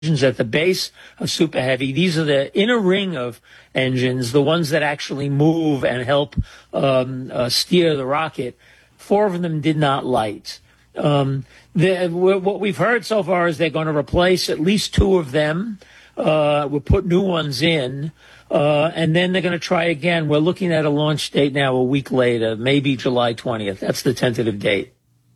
engines at the base of Super Heavy. These are the inner ring of engines, the ones that actually move and help steer the rocket. 4 of them did not light. What we've heard so far is they're going to replace at least 2 of them. We'll put new ones in, and then they're going to try again. We're looking at a launch date now a week later, maybe July 20th. That's the tentative date.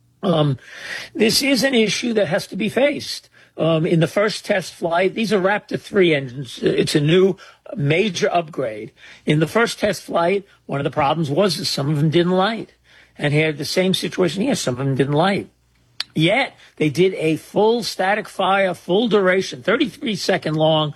This is an issue that has to be faced. In the first test flight, these are Raptor 3 engines. It's a new major upgrade. In the first test flight, one of the problems was that some of them didn't light. And here, the same situation here, some of them didn't light. Yet, they did a full static fire, full duration, 33-second long,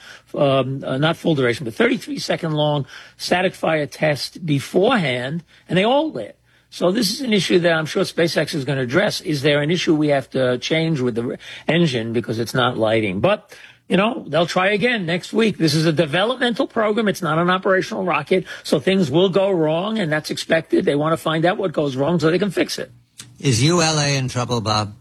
not full duration, but 33-second long static fire test beforehand, and they all lit. So this is an issue that I'm sure SpaceX is going to address. Is there an issue we have to change with the engine because it's not lighting? But, you know, they'll try again next week. This is a developmental program. It's not an operational rocket. So things will go wrong, and that's expected. They want to find out what goes wrong so they can fix it. Is ULA in trouble, Bob?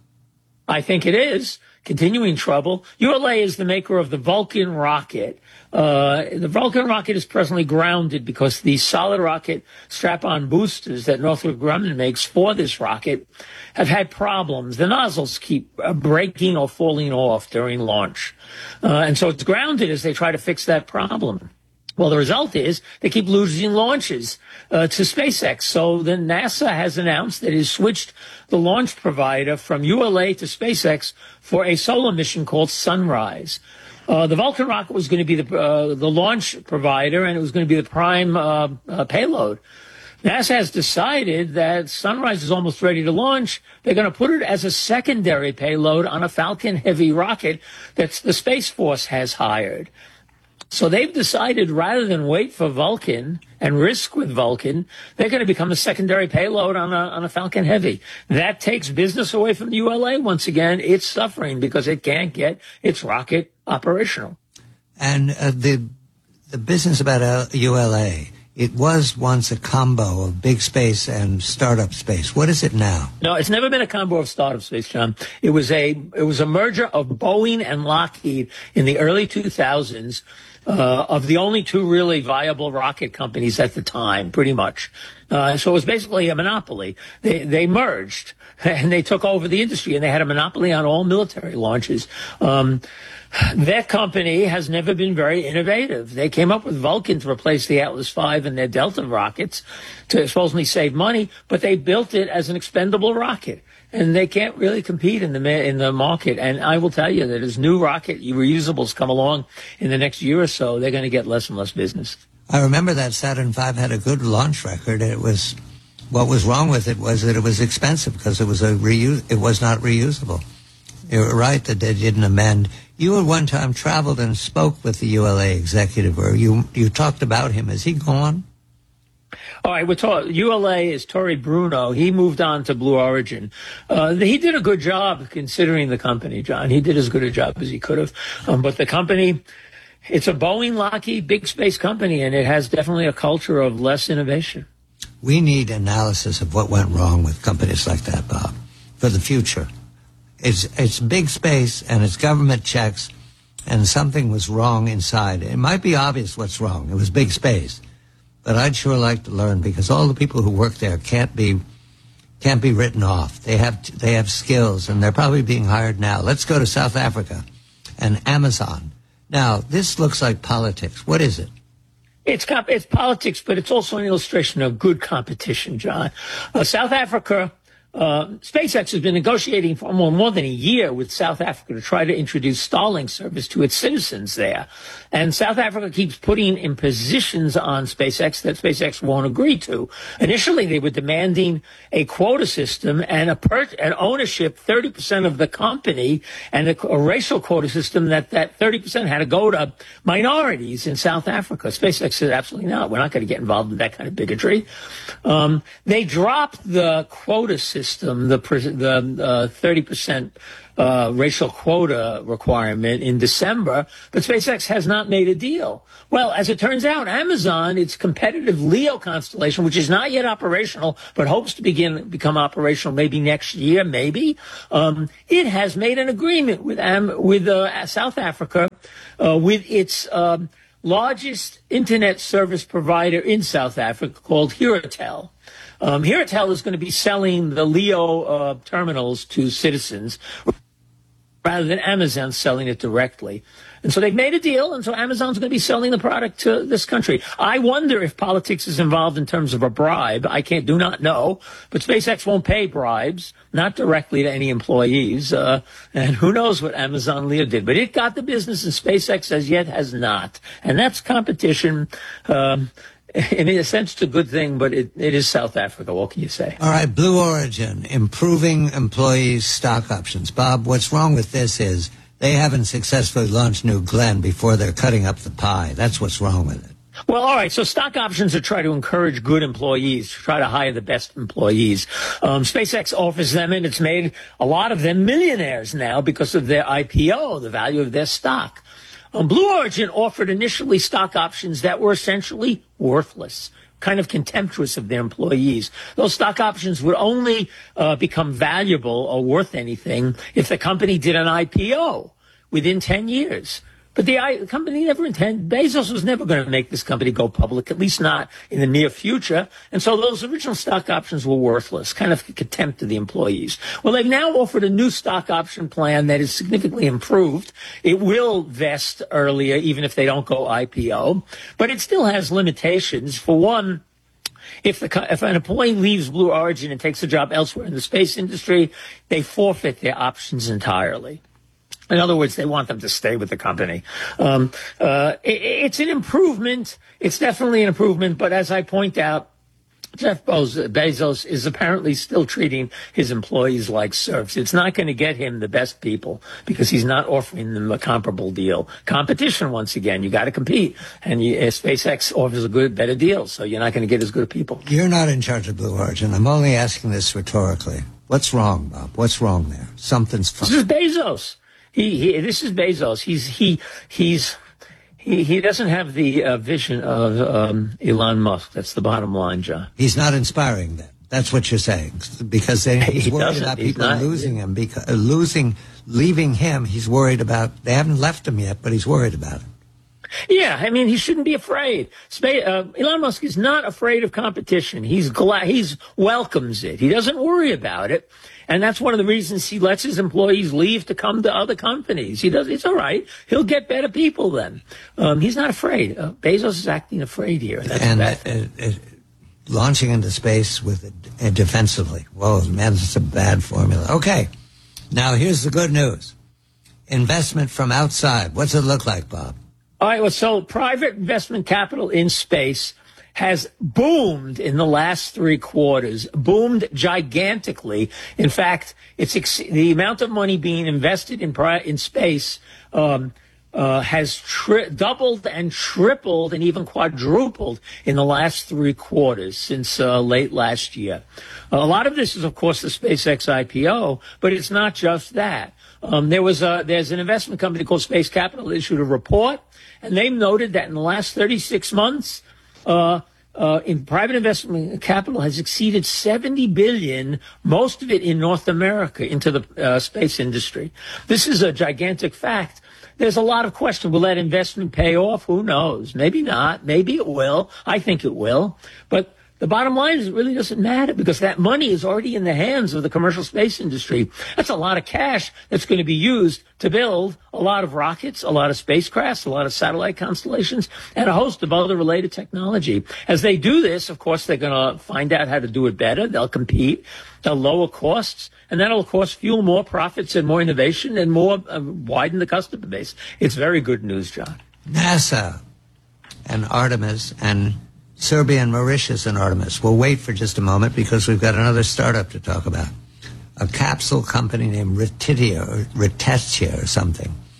I think it is. Continuing trouble. ULA is the maker of the Vulcan rocket. The Vulcan rocket is presently grounded because the solid rocket strap-on boosters that Northrop Grumman makes for this rocket have had problems. The nozzles keep breaking or falling off during launch. And so it's grounded as they try to fix that problem. Well, the result is they keep losing launches to SpaceX. So then NASA has announced that it has switched the launch provider from ULA to SpaceX for a solo mission called Sunrise. The Vulcan rocket was going to be the launch provider, and it was going to be the prime payload. NASA has decided that Sunrise is almost ready to launch. They're going to put it as a secondary payload on a Falcon Heavy rocket that the Space Force has hired. So they've decided rather than wait for Vulcan and risk with Vulcan, they're going to become a secondary payload on a Falcon Heavy. That takes business away from the ULA. Once again, it's suffering because it can't get its rocket operational. And the business about ULA, it was once a combo of big space and startup space. What is it now? No, it's never been a combo of startup space, John. It was a merger of Boeing and Lockheed in the early 2000s. Of the only 2 really viable rocket companies at the time, pretty much. So it was basically a monopoly. They merged and they took over the industry, and they had a monopoly on all military launches. That company has never been very innovative. They came up with Vulcan to replace the Atlas V and their Delta rockets to supposedly save money, but they built it as an expendable rocket. And they can't really compete in the market. And I will tell you that as new rocket reusables come along in the next year or so, they're going to get less and less business. I remember that Saturn V had a good launch record. What was wrong with it was that it was expensive because it was not reusable. You're right that they didn't amend. You at one time traveled and spoke with the ULA executive, or you talked about him. Is he gone? All right, ULA is Tory Bruno. He moved on to Blue Origin. He did a good job considering the company, John. He did as good a job as he could have. But the company, it's a Boeing Lockheed big space company, and it has definitely a culture of less innovation. We need analysis of what went wrong with companies like that, Bob, for the future. It's big space, and it's government checks, and something was wrong inside. It might be obvious what's wrong. It was big space. But I'd sure like to learn, because all the people who work there can't be written off. They have skills, and they're probably being hired now. Let's go to South Africa and Amazon. Now, this looks like politics. What is it? It's politics, but it's also an illustration of good competition, John. South Africa. SpaceX has been negotiating for more than a year with South Africa to try to introduce Starlink service to its citizens there. And South Africa keeps putting impositions on SpaceX that SpaceX won't agree to. Initially, they were demanding a quota system and an ownership, 30% of the company, and a racial quota system that 30% had to go to minorities in South Africa. SpaceX said, absolutely not. We're not going to get involved in that kind of bigotry. They dropped the quota system system, the 30% racial quota requirement in December, but SpaceX has not made a deal. Well, as it turns out, Amazon, its competitive LEO constellation, which is not yet operational, but hopes to become operational maybe next year, it has made an agreement with South Africa, with its largest internet service provider in South Africa called Herotel. Herotel is going to be selling the LEO terminals to citizens rather than Amazon selling it directly. And so they've made a deal, and so Amazon's going to be selling the product to this country. I wonder if politics is involved in terms of a bribe. I do not know, but SpaceX won't pay bribes, not directly to any employees. And who knows what Amazon LEO did, but it got the business, and SpaceX as yet has not. And that's competition. In a sense, it's a good thing, but it is South Africa. What can you say? All right, Blue Origin, improving employees' stock options. Bob, what's wrong with this is they haven't successfully launched New Glenn before they're cutting up the pie. That's what's wrong with it. Well, all right. So stock options are trying to encourage good employees, to try to hire the best employees. SpaceX offers them, and it's made a lot of them millionaires now because of their IPO, the value of their stock. Blue Origin offered initially stock options that were essentially worthless, kind of contemptuous of their employees. Those stock options would only become valuable or worth anything if the company did an IPO within 10 years. But the company never intended, Bezos was never going to make this company go public, at least not in the near future. And so those original stock options were worthless, kind of contempt to the employees. Well, they've now offered a new stock option plan that is significantly improved. It will vest earlier, even if they don't go IPO, but it still has limitations. For one, if an employee leaves Blue Origin and takes a job elsewhere in the space industry, they forfeit their options entirely. In other words, they want them to stay with the company. It's an improvement. It's definitely an improvement. But as I point out, Jeff Bezos is apparently still treating his employees like serfs. It's not going to get him the best people because he's not offering them a comparable deal. Competition, once again, you got to compete. And SpaceX offers a better deal, so you're not going to get as good people. You're not in charge of Blue Origin. I'm only asking this rhetorically. What's wrong, Bob? What's wrong there? Something's funny. This is Bezos. This is Bezos. He doesn't have the vision of Elon Musk. That's the bottom line, John. He's not inspiring them. That's what you're saying. Because he's worried about people losing him. Leaving him, he's worried about. They haven't left him yet, but he's worried about it. Yeah, I mean, he shouldn't be afraid. Elon Musk is not afraid of competition. He's welcomes it. He doesn't worry about it. And that's one of the reasons he lets his employees leave to come to other companies. It's all right. He'll get better people then. He's not afraid. Bezos is acting afraid here. And launching into space with it defensively. Whoa, man, that's a bad formula. Okay. Now, here's the good news. Investment from outside. What's it look like, Bob? All right, well, so private investment capital in space has boomed in the last 3 quarters, boomed gigantically. In fact, the amount of money being invested in space has doubled and tripled and even quadrupled in the last 3 quarters since late last year. A lot of this is, of course, the SpaceX IPO, but it's not just that. There's an investment company called Space Capital that issued a report, and they noted that in the last 36 months, in private investment capital has exceeded $70 billion, most of it in North America, into the space industry. This is a gigantic fact. There's a lot of question. Will that investment pay off? Who knows? Maybe not. Maybe it will. I think it will. But the bottom line is it really doesn't matter because that money is already in the hands of the commercial space industry. That's a lot of cash that's going to be used to build a lot of rockets, a lot of spacecrafts, a lot of satellite constellations, and a host of other related technology. As they do this, of course, they're going to find out how to do it better. They'll compete. They'll lower costs. And that'll, of course, fuel more profits and more innovation and more widen the customer base. It's very good news, John. NASA and Artemis and Serbia and Mauritius and Artemis. We'll wait for just a moment because we've got another startup to talk about. A capsule company named Retitia or something.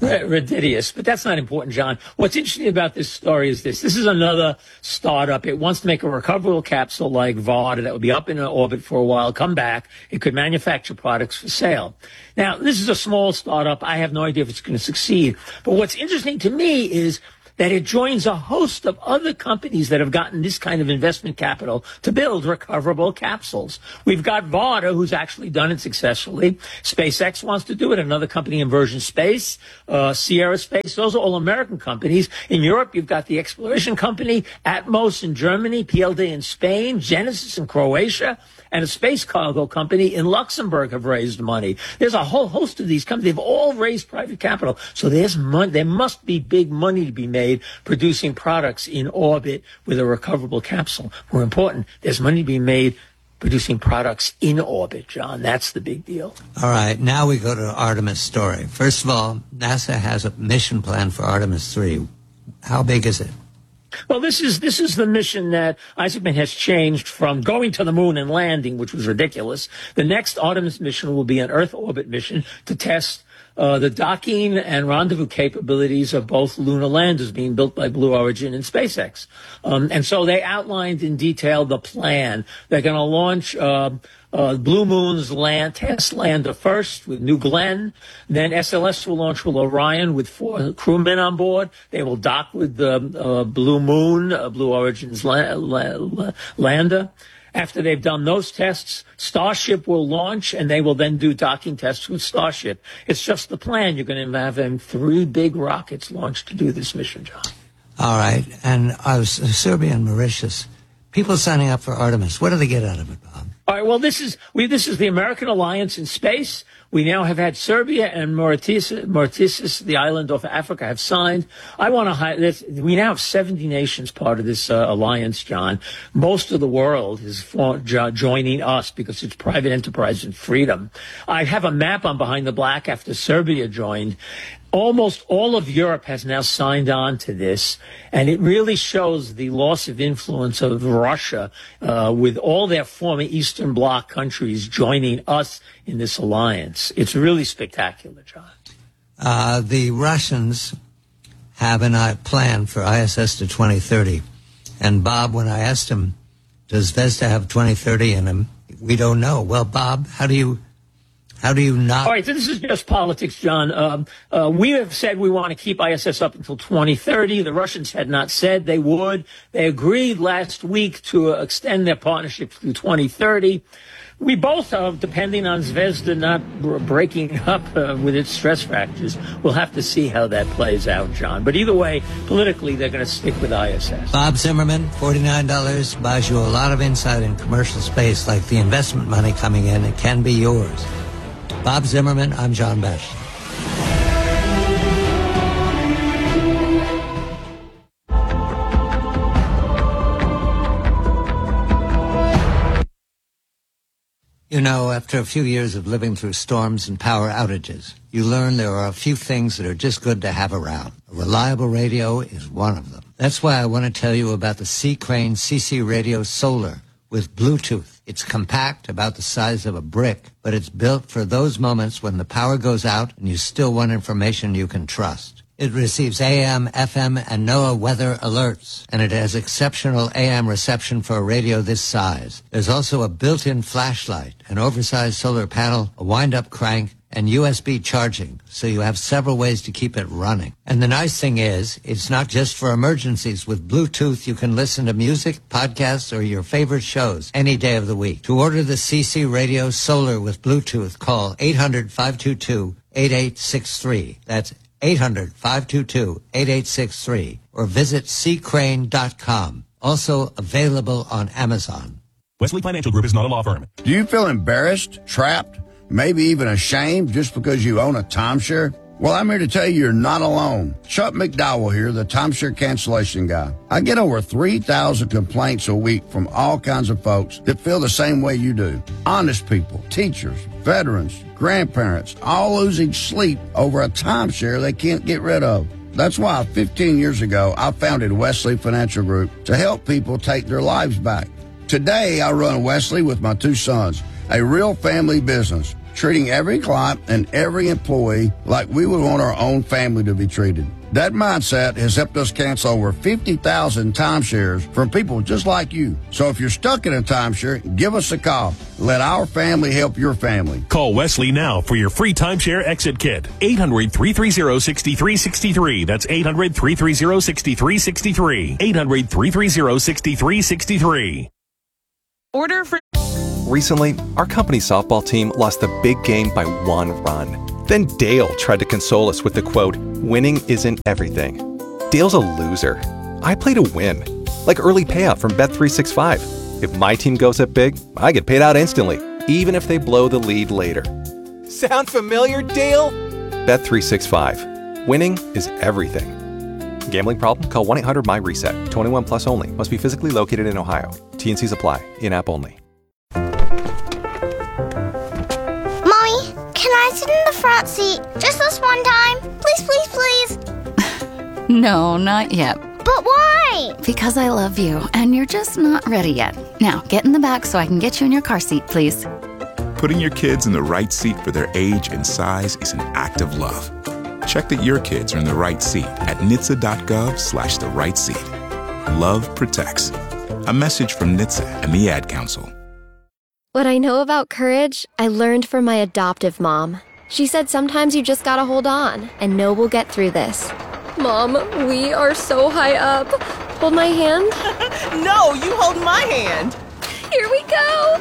Ridiculous, but that's not important, John. What's interesting about this story is this. This is another startup. It wants to make a recoverable capsule like VARTA that would be up in orbit for a while, come back. It could manufacture products for sale. Now, this is a small startup. I have no idea if it's going to succeed. But what's interesting to me is that it joins a host of other companies that have gotten this kind of investment capital to build recoverable capsules. We've got VARTA, who's actually done it successfully. SpaceX wants to do it. Another company, Inversion Space, Sierra Space. Those are all American companies. In Europe, you've got the exploration company, Atmos in Germany, PLD in Spain, Genesis in Croatia, and a space cargo company in Luxembourg have raised money. There's a whole host of these companies. They've all raised private capital. So there's money. There must be big money to be made producing products in orbit with a recoverable capsule. More important, there's money to be made producing products in orbit, John. That's the big deal. All right, now we go to Artemis story. First of all, NASA has a mission plan for Artemis 3. How big is it? Well, this is the mission that Isaacman has changed from going to the moon and landing, which was ridiculous. The next Artemis mission will be an Earth orbit mission to test the docking and rendezvous capabilities of both lunar landers being built by Blue Origin and SpaceX. And so they outlined in detail the plan. They're going to launch Blue Moon's test lander first with New Glenn. Then SLS will launch with Orion with 4 crewmen on board. They will dock with the Blue Moon, Blue Origin's lander. After they've done those tests, Starship will launch, and they will then do docking tests with Starship. It's just the plan. You're going to have them 3 big rockets launched to do this mission, John. All right. And Serbia and Mauritius, people signing up for Artemis, what do they get out of it, Bob? All right. Well, this is the American Alliance in Space. We now have had Serbia and Mauritius, the island off Africa, have signed. I want to highlight. We now have 70 nations part of this alliance, John. Most of the world is joining us because it's private enterprise and freedom. I have a map on Behind the Black after Serbia joined. Almost all of Europe has now signed on to this, and it really shows the loss of influence of Russia with all their former Eastern Bloc countries joining us in this alliance. It's really spectacular, John. The Russians have a plan for ISS to 2030. And Bob, when I asked him, does Zvezda have 2030 in him? We don't know. Well, Bob, how do you not? All right, so this is just politics, John. We have said we want to keep ISS up until 2030. The Russians had not said they would. They agreed last week to extend their partnership through 2030. We both, depending on Zvezda not breaking up with its stress fractures, we'll have to see how that plays out, John. But either way, politically, they're going to stick with ISS. Bob Zimmerman, $49, buys you a lot of insight in commercial space, like the investment money coming in. It can be yours. Bob Zimmerman, I'm John Besh. You know, after a few years of living through storms and power outages, you learn there are a few things that are just good to have around. A reliable radio is one of them. That's why I want to tell you about the C. Crane CC Radio Solar with Bluetooth. It's compact, about the size of a brick, but it's built for those moments when the power goes out and you still want information you can trust. It receives AM, FM, and NOAA weather alerts, and it has exceptional AM reception for a radio this size. There's also a built-in flashlight, an oversized solar panel, a wind-up crank, and USB charging, so you have several ways to keep it running. And the nice thing is, it's not just for emergencies. With Bluetooth, you can listen to music, podcasts, or your favorite shows any day of the week. To order the CC Radio Solar with Bluetooth, call 800-522-8863. That's 800-522-8863. Or visit ccrane.com. Also available on Amazon. Wesley Financial Group is not a law firm. Do you feel embarrassed, trapped, maybe even ashamed just because you own a timeshare? Well, I'm here to tell you you're not alone. Chuck McDowell here, the timeshare cancellation guy. I get over 3,000 complaints a week from all kinds of folks that feel the same way you do. Honest people, teachers, veterans, grandparents, all losing sleep over a timeshare they can't get rid of. That's why 15 years ago, I founded Wesley Financial Group to help people take their lives back. Today, I run Wesley with my 2 sons, a real family business. treating every client and every employee like we would want our own family to be treated. That mindset has helped us cancel over 50,000 timeshares from people just like you. So if you're stuck in a timeshare, give us a call. Let our family help your family. Call Wesley now for your free timeshare exit kit. 800-330-6363. That's 800-330-6363. 800-330-6363. Order for... Recently, our company's softball team lost the big game by 1 run. Then Dale tried to console us with the quote, "Winning isn't everything." Dale's a loser. I play to win. Like early payout from Bet365. If my team goes up big, I get paid out instantly, even if they blow the lead later. Sound familiar, Dale? Bet365. Winning is everything. Gambling problem? Call 1-800-MY-RESET. 21 plus only. Must be physically located in Ohio. T&Cs apply. In-app only. Can I sit in the front seat just this one time? Please, please, please. No, not yet. But why? Because I love you, and you're just not ready yet. Now, get in the back so I can get you in your car seat, please. Putting your kids in the right seat for their age and size is an act of love. Check that your kids are in the right seat at NHTSA.gov/the right seat. Love protects. A message from NHTSA and the Ad Council. What I know about courage, I learned from my adoptive mom. She said sometimes you just gotta hold on and know we'll get through this. Mom, we are so high up. Hold my hand. No, you hold my hand. Here we go.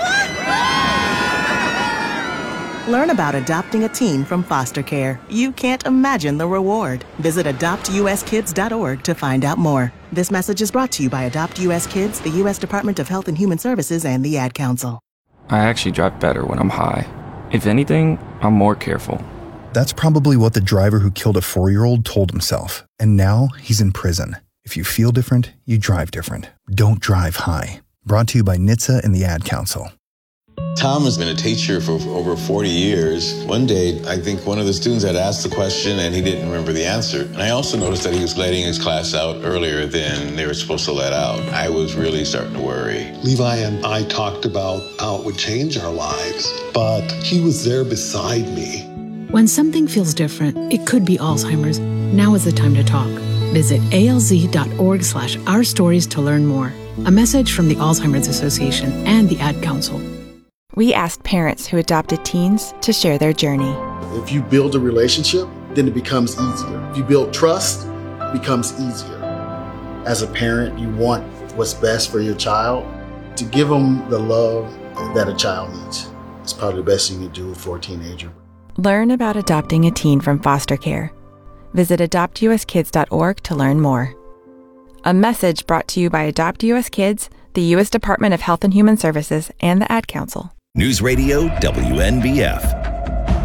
Learn about adopting a teen from foster care. You can't imagine the reward. Visit adoptuskids.org to find out more. This message is brought to you by Adopt US Kids, the U.S. Department of Health and Human Services, and the Ad Council. I actually drive better when I'm high. If anything, I'm more careful. That's probably what the driver who killed a 4-year-old told himself. And now he's in prison. If you feel different, you drive different. Don't drive high. Brought to you by NHTSA and the Ad Council. Tom has been a teacher for over 40 years. One day, I think one of the students had asked the question and he didn't remember the answer. And I also noticed that he was letting his class out earlier than they were supposed to let out. I was really starting to worry. Levi and I talked about how it would change our lives, but he was there beside me. When something feels different, it could be Alzheimer's. Now is the time to talk. Visit alz.org/ourstories to learn more. A message from the Alzheimer's Association and the Ad Council. We asked parents who adopted teens to share their journey. If you build a relationship, then it becomes easier. If you build trust, it becomes easier. As a parent, you want what's best for your child. To give them the love that a child needs. It's probably the best thing you can do for a teenager. Learn about adopting a teen from foster care. Visit adoptuskids.org to learn more. A message brought to you by Adopt US Kids, the U.S. Department of Health and Human Services, and the Ad Council. News Radio WNBF.